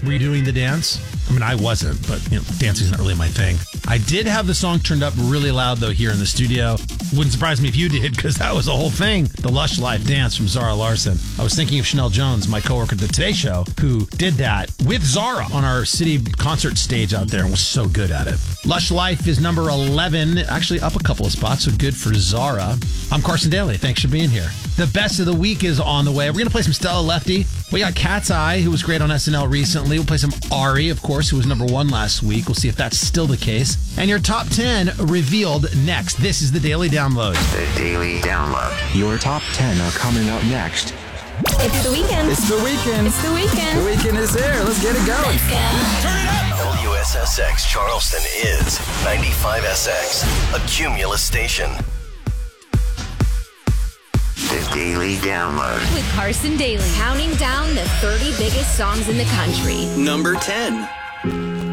Were you doing the dance? I mean, I wasn't, but dancing's not really my thing. I did have the song turned up really loud, though, here in the studio. Wouldn't surprise me if you did, because that was the whole thing. The Lush Life dance from Zara Larsson. I was thinking of Chanel Jones, my coworker at the Today Show, who did that with Zara on our city concert stage out there and was so good at it. Lush Life is number 11, actually up a couple of spots, so good for Zara. I'm Carson Daly. Thanks for being here. The best of the week is on the way. We're going to play some Stella Lefty. We got Cat's Eye, who was great on SNL recently. We'll play some Ari, of course, who was number 1 last week. We'll see if that's still the case. And your top 10 revealed next. This is the Daily Download. The Daily Download. Your top 10 are coming up next. It's the weekend. It's the weekend. It's the weekend. The weekend is here. Let's get it going. Let's go. Turn it up! WSSX Charleston is 95SX, a Cumulus station. The Daily Download. With Carson Daly, counting down the 30 biggest songs in the country. Number 10.